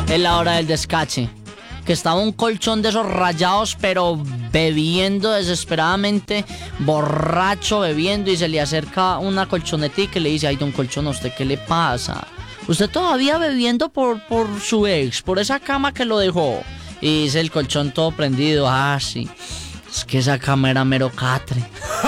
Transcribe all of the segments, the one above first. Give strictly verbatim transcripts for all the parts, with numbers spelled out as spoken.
es la hora del descache. Que estaba un colchón de esos rayados, pero bebiendo desesperadamente, borracho bebiendo, y se le acerca una colchonetica y le dice: ay, don Colchón, ¿a usted qué le pasa? Usted todavía bebiendo por, por su ex, por esa cama que lo dejó. Y dice el colchón todo prendido: ah, sí, es que esa cama era mero catre.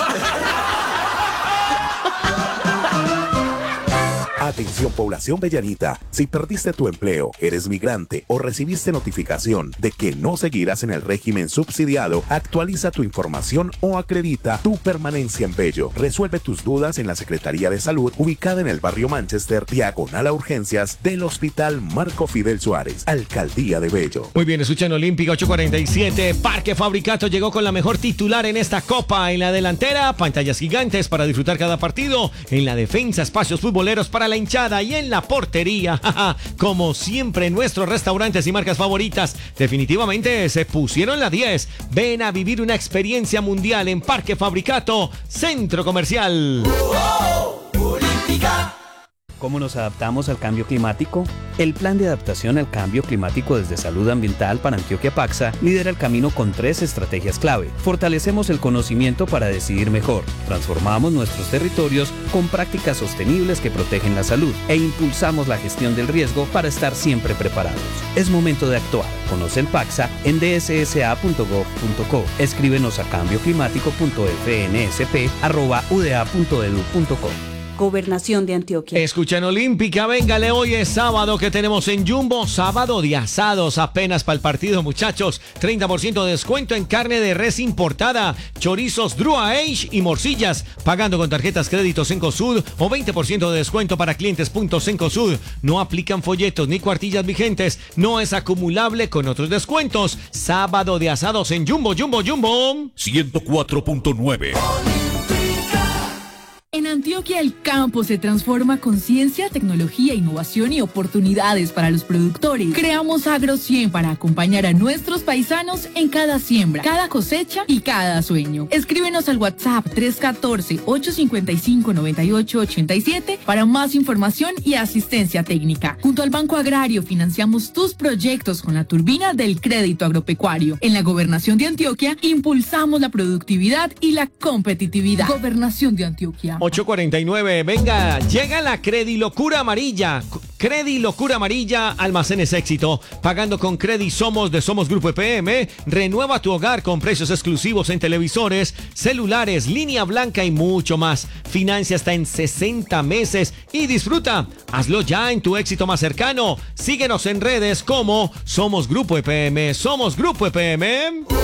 Atención, población bellanita, si perdiste tu empleo, eres migrante o recibiste notificación de que no seguirás en el régimen subsidiado, actualiza tu información o acredita tu permanencia en Bello. Resuelve tus dudas en la Secretaría de Salud, ubicada en el barrio Manchester, diagonal a urgencias del Hospital Marco Fidel Suárez, Alcaldía de Bello. Muy bien, escuchan Olímpica ocho cuarenta y siete. Parque Fabricato llegó con la mejor titular en esta copa. En la delantera, pantallas gigantes para disfrutar cada partido. En la defensa, espacios futboleros para la hinchada, y en la portería, como siempre, nuestros restaurantes y marcas favoritas definitivamente se pusieron la diez. Ven a vivir una experiencia mundial en Parque Fabricato, Centro Comercial. ¡Oh, oh, Olímpica! ¿Cómo nos adaptamos al cambio climático? El Plan de Adaptación al Cambio Climático desde Salud Ambiental para Antioquia Paxa lidera el camino con tres estrategias clave. Fortalecemos el conocimiento para decidir mejor, transformamos nuestros territorios con prácticas sostenibles que protegen la salud e impulsamos la gestión del riesgo para estar siempre preparados. Es momento de actuar. Conoce el Paxa en d s s a punto gov punto co. Escríbenos a cambio climático punto f n s p arroba u d a punto e d u punto co. Gobernación de Antioquia. Escuchan Olímpica, véngale, hoy es sábado que tenemos en Jumbo, sábado de asados apenas para el partido, muchachos. treinta por ciento de descuento en carne de res importada, chorizos Drua Age y morcillas, pagando con tarjetas créditos Cencosud, o veinte por ciento de descuento para clientes punto Cencosud. No aplican folletos ni cuartillas vigentes, no es acumulable con otros descuentos. Sábado de asados en Jumbo, Jumbo, Jumbo. ciento cuatro punto nueve. En Antioquia el campo se transforma con ciencia, tecnología, innovación y oportunidades para los productores. Creamos Agro cien para acompañar a nuestros paisanos en cada siembra, cada cosecha y cada sueño. Escríbenos al WhatsApp tres uno cuatro, ocho cinco cinco, nueve ocho ocho siete para más información y asistencia técnica. Junto al Banco Agrario financiamos tus proyectos con la turbina del crédito agropecuario. En la Gobernación de Antioquia impulsamos la productividad y la competitividad. Gobernación de Antioquia. ocho cuarenta y nueve, venga, llega la Credi Locura Amarilla. Credi Locura Amarilla, almacenes éxito. Pagando con Credi Somos de Somos Grupo E P M. Renueva tu hogar con precios exclusivos en televisores, celulares, línea blanca y mucho más. Financia hasta en sesenta meses y disfruta. Hazlo ya en tu éxito más cercano. Síguenos en redes como Somos Grupo E P M. Somos Grupo E P M.